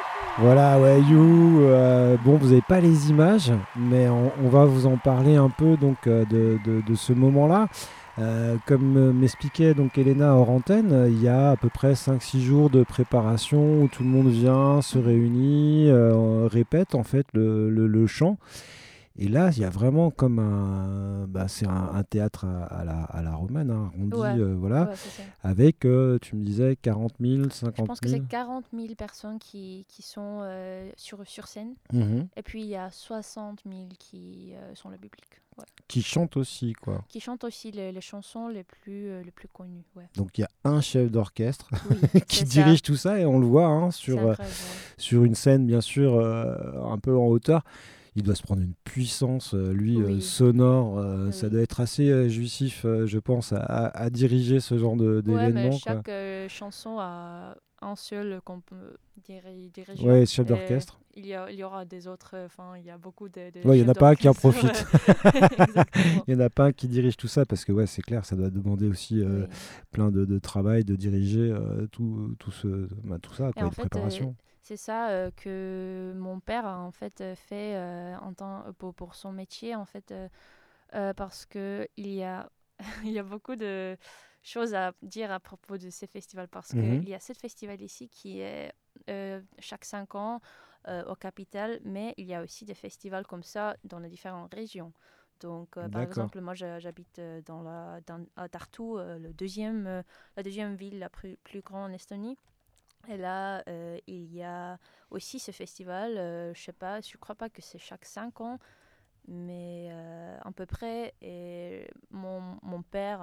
Voilà, ouais, You. Bon, vous n'avez pas les images, mais on va vous en parler un peu donc de ce moment-là. Comme m'expliquait donc Elena hors antenne, il y a à peu près 5-6 jours de préparation où tout le monde vient, se Mhm. réunit, répète en fait le chant. Et là, il y a vraiment comme c'est un théâtre à la romaine, hein, arrondi, Ouais, voilà, ouais, c'est ça. avec, tu me disais, 40 000, Je 50 pense que c'est 000. 40 000 personnes qui sont sur scène. Mhm. Et puis il y a 60 000 qui sont le public. Ouais. Qui chantent aussi, quoi. Qui chantent aussi les chansons les plus connues. Ouais. Donc il y a un chef d'orchestre Oui, qui c'est ça. dirige tout ça et on le voit hein, C'est sur, incroyable. Ouais. sur une scène bien sûr un peu en hauteur. Il doit se prendre une puissance, lui, Oui, sonore. Ça oui. doit être assez jouissif, je pense, à diriger ce genre Ouais, mais d'événement, quoi. chaque chanson a un seul dirigeant. Ouais, chef Et d'orchestre. il y aura des autres, enfin, il y a beaucoup de Ouais, il n'y en chefs a pas un qui en d'orchestre. profite. Exactement. Il n'y en a pas un qui dirige tout ça parce que ouais, c'est clair, ça doit demander aussi Oui. plein de travail de diriger tout ça, Et quoi, en une fait, préparation. c'est ça que mon père a en fait fait pour son métier en fait parce que il y a beaucoup de choses à dire à propos de ces festivals parce Mhm. qu'il y a ce festival ici qui est chaque 5 ans au Capital, mais il y a aussi des festivals comme ça dans les différentes régions. Donc, par D'accord. exemple, moi, j'habite à Tartu, la deuxième ville la plus grande en Estonie. Et là, il y a aussi ce festival. Je sais pas, je crois pas que c'est chaque 5 ans, mais à peu près. Et mon père,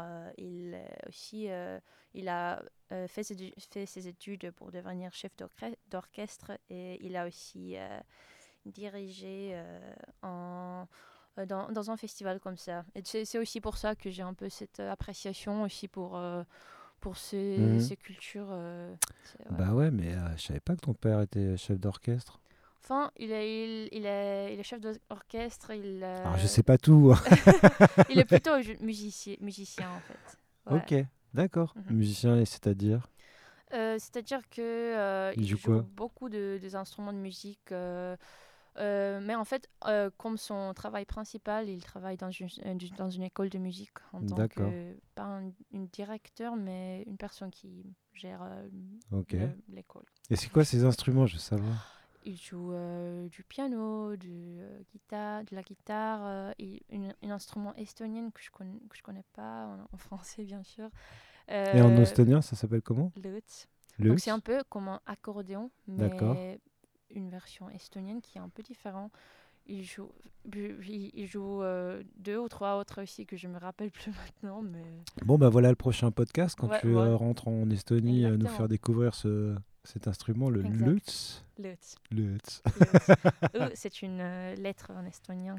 il a fait ses études pour devenir chef d'orchestre et il a aussi dirigé dans un festival comme ça. Et c'est aussi pour ça que j'ai un peu cette appréciation aussi pour Mhm. ces cultures. Ouais. Bah ouais, mais je savais pas que ton père était chef d'orchestre. Enfin, il est chef d'orchestre, Alors je sais pas tout. il est plutôt musicien en fait. Ouais. Ok, d'accord. Mhm. Musicien, et c'est-à-dire? C'est-à-dire que Il il joue joue quoi? beaucoup des instruments de musique, mais en fait, comme son travail principal, il travaille dans une école de musique en tant D'accord. que, pas une directeur, mais une personne qui gère Ok. l'école. Et c'est quoi ces instruments, je veux savoir? Il joue du piano, de la guitare, et un instrument estonien que je connais pas en français bien sûr. Et en Euh, estonien, ça s'appelle comment? Lutz. Donc c'est un Lutz? peu comme un accordéon, D'accord. mais une version estonienne qui est un peu différente. Il joue, il joue deux ou trois autres aussi que je me rappelle plus maintenant, mais Bon, bah voilà le prochain podcast quand ouais, tu voilà, rentres en Estonie, nous faire exactement, découvrir cet instrument, le exact. Lutz. Lutz, Lutz. Lutz. C'est une lettre en estonien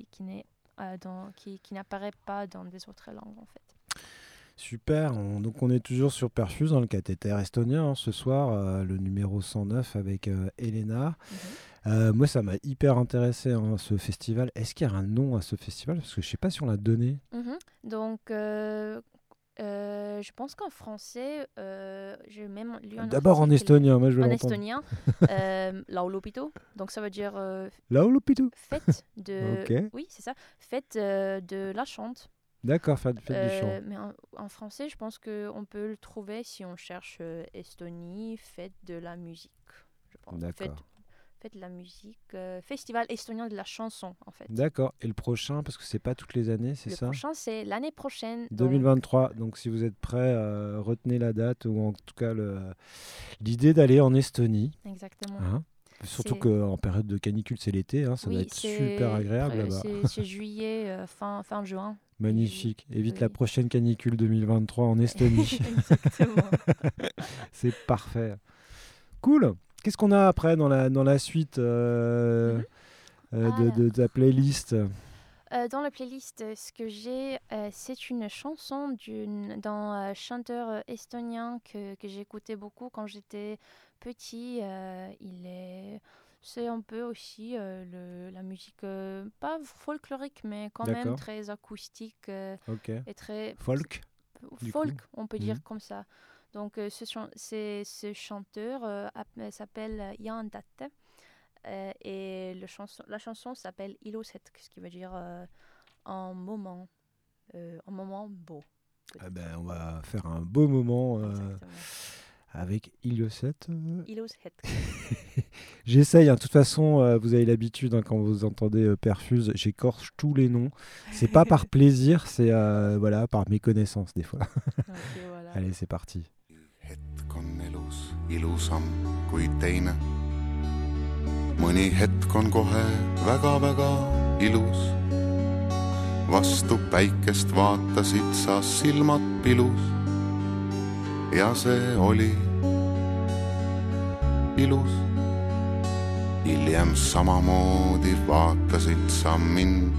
qui n'apparaît pas dans des autres langues en fait. Super, donc on est toujours sur Perfuse dans le cathéter estonien hein, ce soir, le numéro 109 avec Elena. Mhm. Moi ça m'a hyper intéressé hein, ce festival. Est-ce qu'il y a un nom à ce festival? Parce que je sais pas si on l'a donné. Mhm. Donc, je pense qu'en français, j'ai même lu un D'abord en article estonien, moi je veux en l'entendre. estonien, laulupito. Donc, ça veut dire Laulupitu. fête de. Ok, Oui, c'est ça, fête de la chante. d'accord, faites du chant. Mais en français, je pense qu'on peut le trouver si on cherche Estonie, fête de la musique. Je pense. D'accord. Fête de la musique, festival estonien de la chanson, en fait. D'accord. Et le prochain, parce que c'est pas toutes les années, c'est Le ça? prochain, c'est l'année prochaine. Donc, 2023. Donc si vous êtes prêts, retenez la date ou en tout cas l'idée d'aller en Estonie. exactement. Hein. Surtout C'est qu'en période de canicule, c'est l'été, hein, ça doit Oui, être super agréable là-bas. c'est juillet, fin juin. Magnifique. Évite la Oui, prochaine canicule 2023 en Estonie. exactement. C'est parfait. Cool. Qu'est-ce qu'on a après dans la suite Mhm. de ta Alors, playlist? dans la playlist, ce que j'ai, c'est une chanson d'un chanteur estonien que j'écoutais beaucoup quand j'étais petit. C'est un peu aussi la musique, pas folklorique, mais quand même D'accord. très acoustique Ok. et très Folk, du coup. folk, on peut Mhm. dire comme ça. Donc ce chanteur s'appelle Jan Datte et la chanson s'appelle Iloshetk, ce qui veut dire un moment beau. Ah ben, on va faire un beau moment avec Iloshetk. J'essaye, de toute façon, vous avez l'habitude quand vous entendez Perfuse, j'écorche tous les noms. C'est pas par plaisir, c'est voilà, par méconnaissance des fois. Okay, voilà. Allez, c'est parti. Hetk on elus ilusam kui teine. Mõni hetk on kohe väga-väga ilus. Vastu päikest vaatasid sa silmad pilus. Ja see oli ilus. Hiljem samamoodi vaatasid sa mind.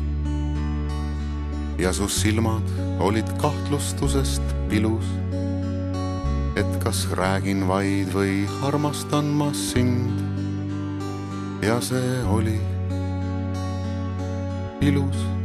Ja su silmad olid kahtlustusest pilus. Et kas räägin vaid või armastan ma sind. Ja see oli ilus.